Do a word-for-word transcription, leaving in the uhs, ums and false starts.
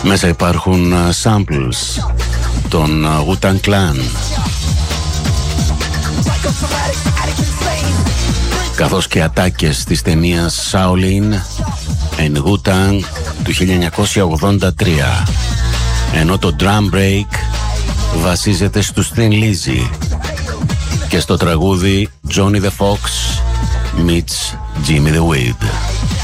Μέσα υπάρχουν samples των Wu-Tang Clan, καθώς και ατάκες της ταινίας Shaolin and Wu-Tang του χίλια εννιακόσια ογδόντα τρία, ενώ το drum break βασίζεται στο Thin Lizzy και στο τραγούδι Johnny the Fox meets Jimmy the Weed.